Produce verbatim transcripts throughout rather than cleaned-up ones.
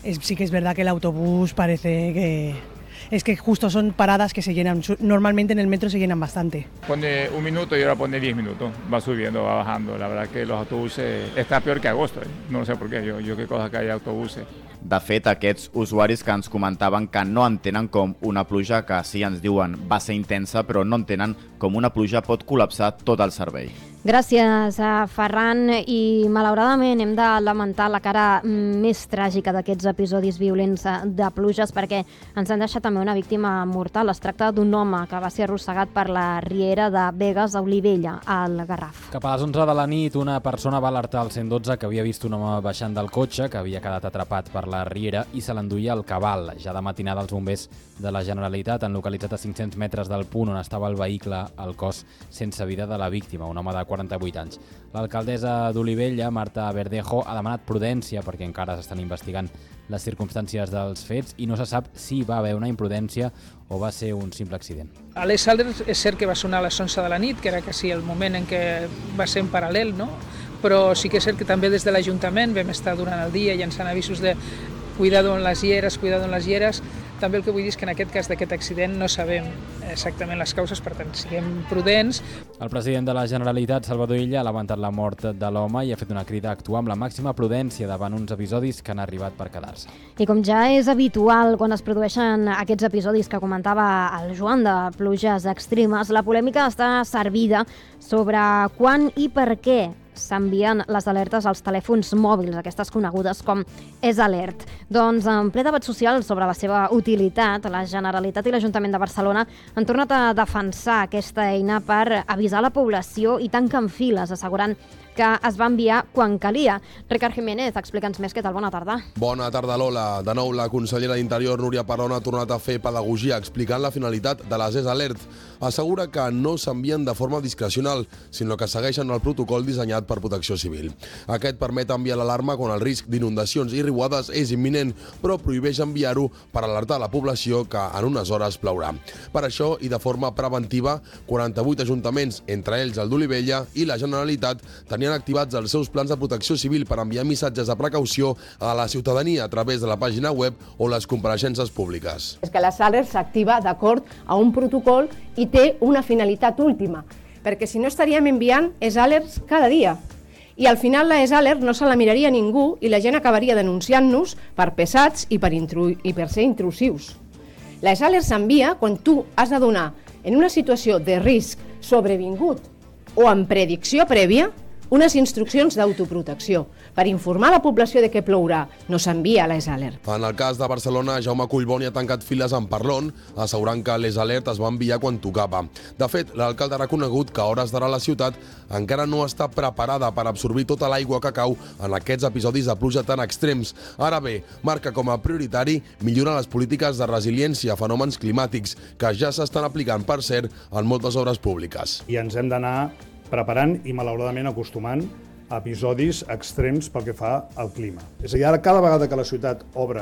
es, sí que es verdad que el autobús parece que... Es que justo son paradas que se llenan, normalmente en el metro se llenan bastante. Pone un minuto y ahora pone diez minutos, va subiendo, va bajando. La verdad que los autobuses está peor que agosto, eh? No sé por qué, yo, yo qué cosa que hay autobuses. De fet, aquests usuaris que ens comentaven que no entenen com una pluja que sí ens diuen va ser intensa, però no entenen com una pluja pot col·lapsar tot el servei. Gràcies a Ferran, i malauradament hem de lamentar la cara més tràgica d'aquests episodis violents de pluges perquè ens han deixat també una víctima mortal. Es tracta d'un home que va ser arrossegat per la riera de Begues a Olivella, al Garraf. Cap a les onze de la nit, una persona va alertar al cent dotze que havia vist un home baixant del cotxe, que havia quedat atrapat per la riera i se l'enduia al cabal. Ja de matinada els bombers de la Generalitat han localitzat a cinc-cents metres del punt on estava el vehicle el cos sense vida de la víctima, un home de quaranta-vuit anys. L'alcaldessa d'Olivella, Marta Verdejo, ha demanat prudència perquè encara s'estan investigant les circumstàncies dels fets i no se sap si va haver una imprudència o va ser un simple accident. A les Alders és cert que va sonar a les onze de la nit, que era quasi el moment en què va ser en paral·lel, no? Però sí que és cert que també des de l'Ajuntament vam estar durant el dia llançant avisos de cuidado en les lleres, cuidado en les lleres. També el que vull dir és que en aquest cas d'aquest accident no sabem exactament les causes, per tant, siguem prudents. El president de la Generalitat, Salvador Illa, ha lamentat la mort de l'home i ha fet una crida a actuar amb la màxima prudència davant uns episodis que han arribat per quedar-se. I com ja és habitual quan es produeixen aquests episodis que comentava el Joan de pluges extremes, la polèmica està servida sobre quan i per què s'envien les alertes als telèfons mòbils, aquestes conegudes com S-Alert. Doncs en ple debat social sobre la seva utilitat, la Generalitat i l'Ajuntament de Barcelona han tornat a defensar aquesta eina per avisar la població i tanquen files, assegurant que es va enviar quan calia. Ricard Jiménez, explica'ns més. Què tal? Bona tarda. Bona tarda, Lola. De nou, la consellera d'Interior, Núria Parlon, ha tornat a fer pedagogia explicant la finalitat de les S-Alert. Assegura que no s'envien de forma discrecional, sinó que segueixen el protocol dissenyat per Protecció Civil. Aquest permet enviar l'alarma quan el risc d'inundacions i riuades és imminent, però prohibeix enviar-ho per alertar la població que en unes hores plourà. Per això, i de forma preventiva, quaranta-vuit ajuntaments, entre ells el d'Olivella i la Generalitat, tenien activats els seus plans de protecció civil per enviar missatges de precaució a la ciutadania a través de la pàgina web o les compareixences públiques. És que l'S-Alert s'activa d'acord a un protocol i té una finalitat última, perquè si no estaríem enviant S-Alerts cada dia. I al final la S-Alert no se la miraria ningú i la gent acabaria denunciant-nos per pesats i per, intru i per ser intrusius. La S-Alert s'envia quan tu has de donar en una situació de risc sobrevingut o en predicció prèvia unes instruccions d'autoprotecció. Per informar la població de què plourà, no s'envia l'S-Alert. En el cas de Barcelona, Jaume Collboni ha tancat files amb Parlon, assegurant que l'S-Alert es va enviar quan tocava. De fet, l'alcalde ha reconegut que a hores d'ara la ciutat encara no està preparada per absorbir tota l'aigua que cau en aquests episodis de pluja tan extrems. Ara bé, marca com a prioritari millorar les polítiques de resiliència a fenòmens climàtics, que ja s'estan aplicant, per cert, en moltes obres públiques. I ens hem d'anar preparant i malauradament acostumant a episodis extrems pel que fa al clima. És a dir, ara cada vegada que la ciutat obre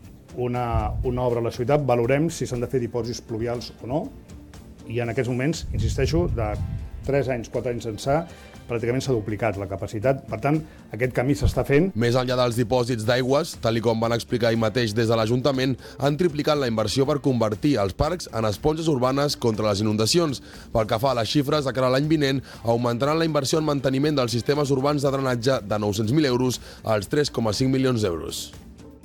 una, una obra a la ciutat, valorem si s'han de fer dipòsits pluvials o no, i en aquests moments, insisteixo, de tres anys, quatre anys ençà, pràcticament s'ha duplicat la capacitat. Per tant, aquest camí s'està fent. Més enllà dels dipòsits d'aigües, tal com van explicar ahir mateix des de l'Ajuntament, han triplicat la inversió per convertir els parcs en esponges urbanes contra les inundacions. Pel que fa a les xifres, de cara a l'any vinent, augmentaran la inversió en manteniment dels sistemes urbans de drenatge de nou-cents mil euros als tres coma cinc milions d'euros.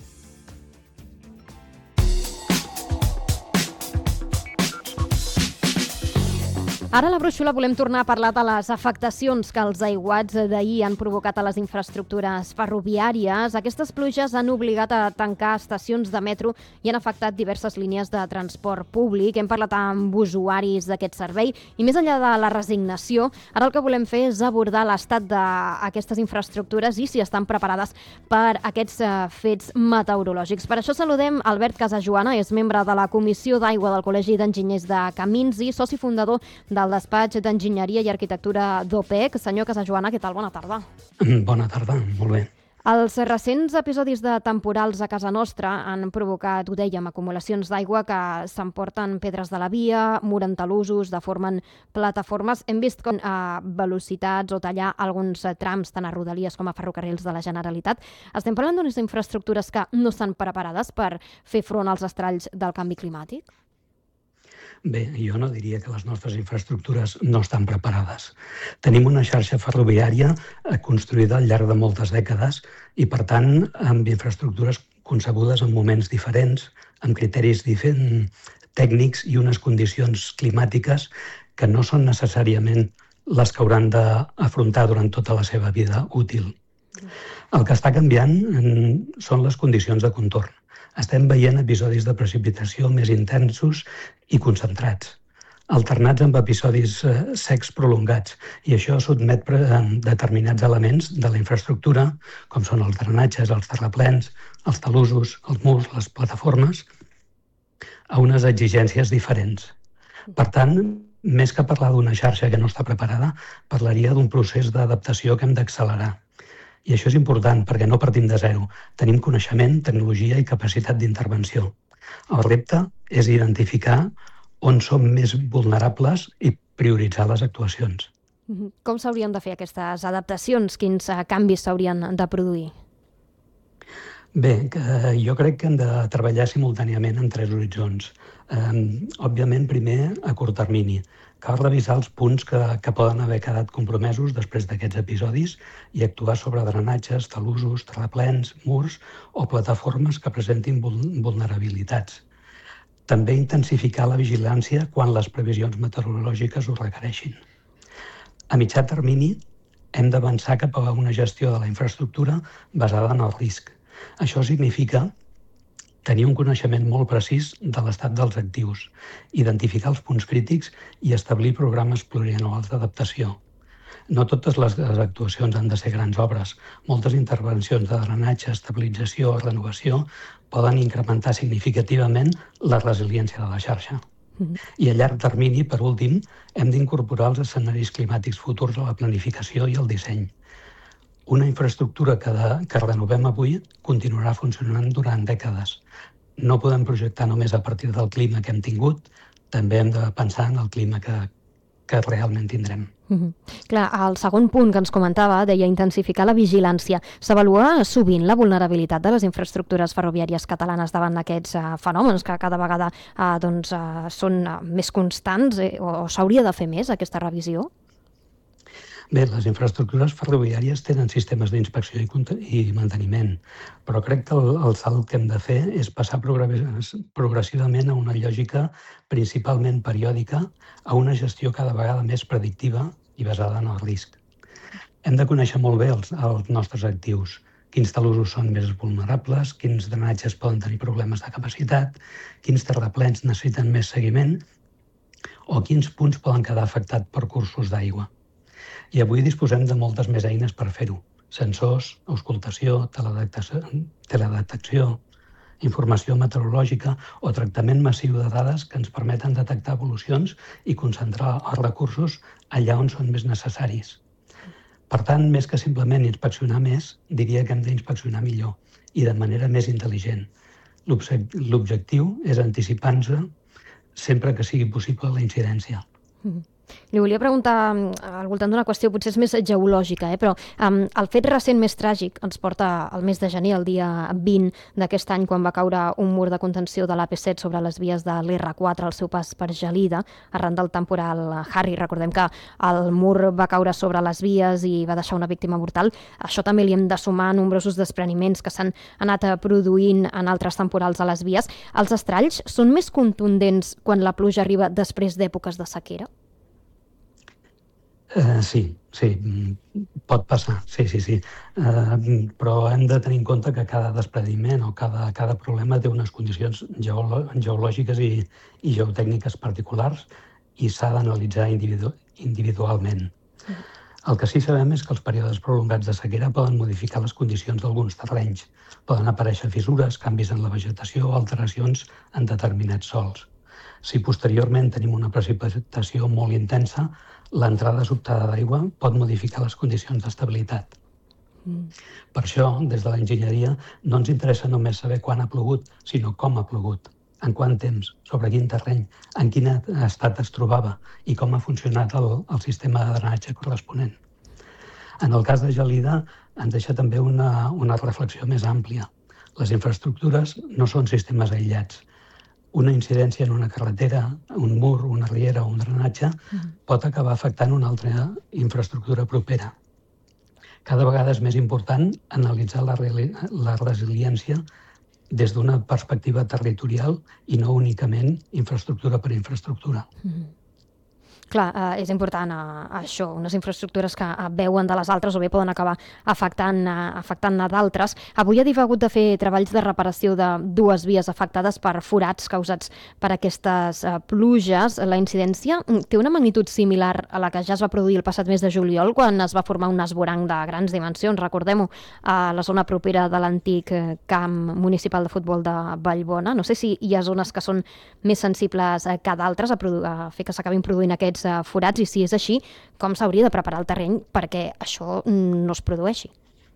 Ara a la brúixola volem tornar a parlar de les afectacions que els aiguats d'ahir han provocat a les infraestructures ferroviàries. Aquestes pluges han obligat a tancar estacions de metro i han afectat diverses línies de transport públic. Hem parlat amb usuaris d'aquest servei i més enllà de la resignació, ara el que volem fer és abordar l'estat d'aquestes infraestructures i si estan preparades per aquests fets meteorològics. Per això saludem Albert Casajoana, és membre de la Comissió d'Aigua del Col·legi d'Enginyers de Camins i soci fundador del despatx d'Enginyeria i Arquitectura d'O P E C. Senyor Casajoana, què tal? Bona tarda. Bona tarda, molt bé. Els recents episodis de temporals a casa nostra han provocat, ho dèiem, acumulacions d'aigua que s'emporten pedres de la via, muren talussos, deformen plataformes. Hem vist com a velocitats o tallar alguns trams tant a Rodalies com a ferrocarrils de la Generalitat. Estem parlant d'unes infraestructures que no estan preparades per fer front als estralls del canvi climàtic? Bé, jo no diria que les nostres infraestructures no estan preparades. Tenim una xarxa ferroviària construïda al llarg de moltes dècades i, per tant, amb infraestructures concebudes en moments diferents, amb criteris diferents, tècnics i unes condicions climàtiques que no són necessàriament les que hauran d'afrontar durant tota la seva vida útil. El que està canviant són les condicions de contorn. Estem veient episodis de precipitació més intensos i concentrats, alternats amb episodis secs prolongats, i això sotmet determinats elements de la infraestructura, com són els drenatges, els terraplens, els talussos, els murs, les plataformes, a unes exigències diferents. Per tant, més que parlar d'una xarxa que no està preparada, parlaria d'un procés d'adaptació que hem d'accelerar. I això és important perquè no partim de zero. Tenim coneixement, tecnologia i capacitat d'intervenció. El repte és identificar on som més vulnerables i prioritzar les actuacions. Com s'haurien de fer aquestes adaptacions? Quins canvis s'haurien de produir? Bé, jo crec que hem de treballar simultàniament en tres horitzons. Òbviament, primer, a curt termini. Cal revisar els punts que, que poden haver quedat compromesos després d'aquests episodis i actuar sobre drenatges, talussos, terraplens, murs o plataformes que presentin vulnerabilitats. També intensificar la vigilància quan les previsions meteorològiques ho requereixin. A mitjà termini, hem d'avançar cap a una gestió de la infraestructura basada en el risc. Això significa tenir un coneixement molt precís de l'estat dels actius, identificar els punts crítics i establir programes plurianuals d'adaptació. No totes les actuacions han de ser grans obres. Moltes intervencions de drenatge, estabilització o renovació poden incrementar significativament la resiliència de la xarxa. I a llarg termini, per últim, hem d'incorporar els escenaris climàtics futurs a la planificació i al disseny. Una infraestructura que, de, que renovem avui continuarà funcionant durant dècades. No podem projectar només a partir del clima que hem tingut, també hem de pensar en el clima que, que realment tindrem. Mm-hmm. Clar, el segon punt que ens comentava deia intensificar la vigilància. S'avalua sovint la vulnerabilitat de les infraestructures ferroviàries catalanes davant d'aquests uh, fenòmens que cada vegada uh, doncs, uh, són uh, més constants eh, o, o s'hauria de fer més aquesta revisió? Bé, les infraestructures ferroviàries tenen sistemes d'inspecció i, i manteniment, però crec que el, el salt que hem de fer és passar progressivament a una lògica principalment periòdica, a una gestió cada vegada més predictiva i basada en el risc. Hem de conèixer molt bé els, els nostres actius, quins talussos són més vulnerables, quins drenatges poden tenir problemes de capacitat, quins terraplens necessiten més seguiment o quins punts poden quedar afectats per cursos d'aigua. I avui disposem de moltes més eines per fer-ho. Sensors, auscultació, teledetecció, teledetecció, informació meteorològica o tractament massiu de dades que ens permeten detectar evolucions i concentrar els recursos allà on són més necessaris. Per tant, més que simplement inspeccionar més, diria que hem d'inspeccionar millor i de manera més intel·ligent. L'objectiu és anticipar-nos sempre que sigui possible la incidència. Mm-hmm. Li volia preguntar al voltant d'una qüestió potser és més geològica, eh? però um, el fet recent més tràgic ens porta al mes de gener, el dia vint d'aquest any, quan va caure un mur de contenció de l'A P set sobre les vies de l'R quatre al seu pas per Gelida, arran del temporal Harry. Recordem que el mur va caure sobre les vies i va deixar una víctima mortal. Això també li hem de sumar nombrosos despreniments que s'han anat produint en altres temporals a les vies. Els estralls són més contundents quan la pluja arriba després d'èpoques de sequera? Uh, sí, sí, pot passar, sí, sí, sí. Uh, però hem de tenir en compte que cada despreniment o cada, cada problema té unes condicions geolo geològiques i, i geotècniques particulars i s'ha d'analitzar individu individualment. Mm. El que sí sabem és que els períodes prolongats de sequera poden modificar les condicions d'alguns terrenys. Poden aparèixer fissures, canvis en la vegetació o alteracions en determinats sòls. Si posteriorment tenim una precipitació molt intensa, l'entrada sobtada d'aigua pot modificar les condicions d'estabilitat. Mm. Per això, des de l'enginyeria, no ens interessa només saber quan ha plogut, sinó com ha plogut, en quant temps, sobre quin terreny, en quin estat es trobava i com ha funcionat el, el sistema de drenatge corresponent. En el cas de Gelida, ens deixa també una, una reflexió més àmplia. Les infraestructures no són sistemes aïllats. Una incidència en una carretera, un mur, una riera o un drenatge mm. pot acabar afectant una altra infraestructura propera. Cada vegada és més important analitzar la, la resiliència des d'una perspectiva territorial i no únicament infraestructura per infraestructura. Mm. Clar, eh, és important eh, això, unes infraestructures que eh, veuen de les altres o bé poden acabar afectant, eh, afectant a d'altres. Avui Adif ha hagut de fer treballs de reparació de dues vies afectades per forats causats per aquestes eh, pluges. La incidència té una magnitud similar a la que ja es va produir el passat mes de juliol, quan es va formar un esvoranc de grans dimensions, recordem-ho, a la zona propera de l'antic eh, camp municipal de futbol de Vallbona. No sé si hi ha zones que són més sensibles eh, que d'altres a, a fer que s'acabin produint aquests forats, i si és així, com s'hauria de preparar el terreny perquè això no es produeixi?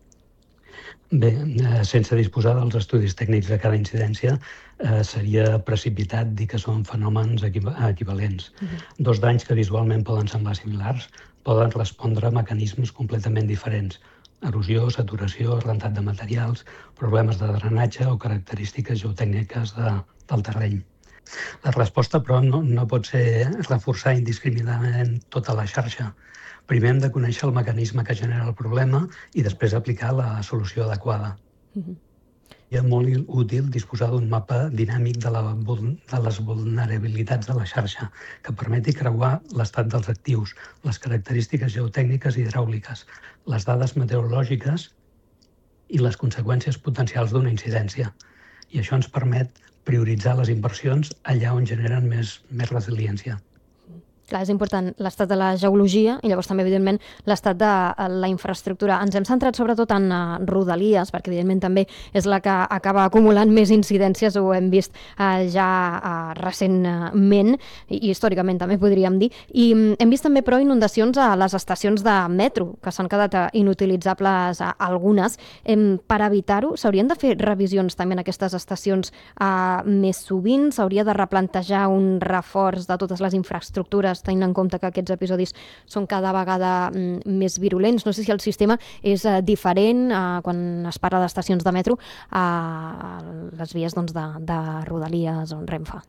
Bé, sense disposar dels estudis tècnics de cada incidència, eh, seria precipitat dir que són fenòmens equivalents. Uh-huh. Dos danys que visualment poden semblar similars poden respondre a mecanismes completament diferents: erosió, saturació, rentat de materials, problemes de drenatge o característiques geotècniques de, del terreny. La resposta, però, no, no pot ser reforçar indiscriminadament tota la xarxa. Primer hem de conèixer el mecanisme que genera el problema i després aplicar la solució adequada. Uh-huh. És molt útil disposar d'un mapa dinàmic de, la, de les vulnerabilitats de la xarxa, que permeti creuar l'estat dels actius, les característiques geotècniques i hidràuliques, les dades meteorològiques i les conseqüències potencials d'una incidència. I això ens permet prioritzar les inversions allà on generen més, més resiliència. Clar, és important l'estat de la geologia i llavors també, evidentment, l'estat de la infraestructura. Ens hem centrat sobretot en uh, Rodalies, perquè, evidentment, també és la que acaba acumulant més incidències, ho hem vist uh, ja uh, recentment i, i històricament també podríem dir. I um, hem vist també, però, inundacions a les estacions de metro, que s'han quedat uh, inutilitzables uh, algunes. Um, per evitar-ho, s'haurien de fer revisions també en aquestes estacions uh, més sovint, s'hauria de replantejar un reforç de totes les infraestructures, tenint en compte que aquests episodis són cada vegada mm, més virulents. No sé si el sistema és eh, diferent eh, quan es parla d'estacions de metro a les vies doncs, de, de Rodalies o Renfe.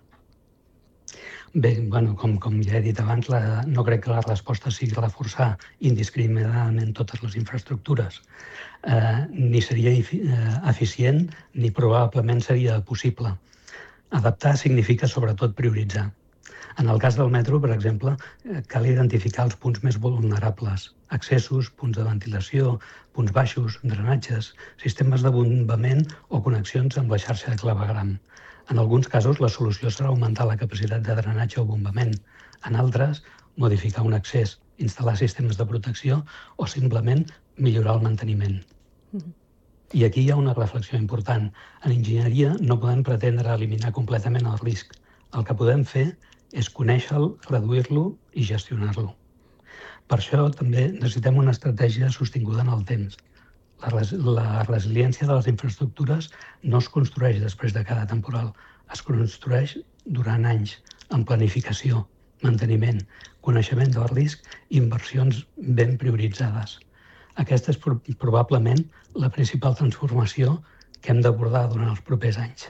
Bé, bueno, com, com ja he dit abans, la, no crec que la resposta sigui reforçar indiscriminadament totes les infraestructures. Eh, ni seria eh, eficient ni probablement seria possible. Adaptar significa sobretot prioritzar. En el cas del metro, per exemple, cal identificar els punts més vulnerables: accessos, punts de ventilació, punts baixos, drenatges, sistemes de bombament o connexions amb la xarxa de clavegram. En alguns casos, la solució serà augmentar la capacitat de drenatge o bombament. En altres, modificar un accés, instal·lar sistemes de protecció o simplement millorar el manteniment. Mm-hmm. I aquí hi ha una reflexió important. En enginyeria no podem pretendre eliminar completament el risc. El que podem fer és conèixer-lo, reduir-lo i gestionar-lo. Per això també necessitem una estratègia sostinguda en el temps. La, res la resiliència de les infraestructures no es construeix després de cada temporal, es construeix durant anys, amb planificació, manteniment, coneixement del risc i inversions ben prioritzades. Aquesta és probablement la principal transformació que hem d'abordar durant els propers anys.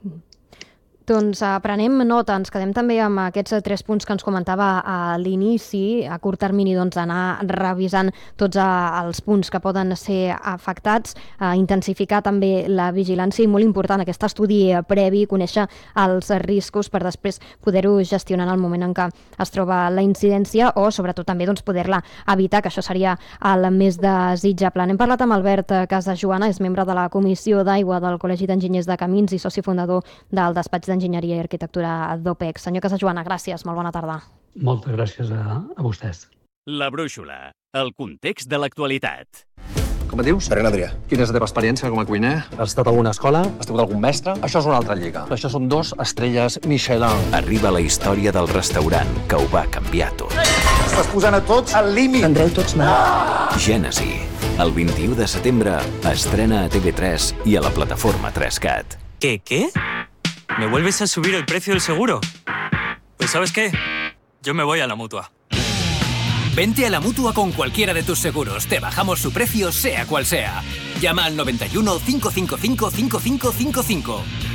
Doncs uh, prenem nota, ens quedem també amb aquests uh, tres punts que ens comentava a l'inici. A curt termini, doncs, anar revisant tots uh, els punts que poden ser afectats, uh, intensificar també la vigilància i, molt important, aquest estudi previ, conèixer els riscos per després poder-ho gestionar en el moment en què es troba la incidència o, sobretot, també doncs, poder-la evitar, que això seria el més desitjable. N'hem parlat amb Albert Casajoana, és membre de la Comissió d'Aigua del Col·legi d'Enginyers de Camins i soci fundador del despatx d'Enginyeria i Arquitectura d'OPEX. Senyor Casajoana, gràcies, molt bona tarda. Moltes gràcies a, a vostès. La Brúixola, el context de l'actualitat. Com et dius? Pere Adrià. Quina és la teva experiència com a cuiner? Has estat a alguna escola? Has tingut algun mestre? Això és una altra lliga. Això són dos estrelles Michelin. Arriba la història del restaurant que ho va canviar tot. Estàs posant a tots al límit. Prendreu tots mal. Gènesi. El vint-i-u de setembre estrena a T V tres y a la plataforma tres cat. ¿Qué, qué? ¿Me vuelves a subir el precio del seguro? Pues ¿sabes qué? Yo me voy a la Mutua. Vente a la Mutua con cualquiera de tus seguros. Te bajamos su precio sea cual sea. Llama al noventa y uno, cinco cinco cinco, cinco cinco cinco cinco.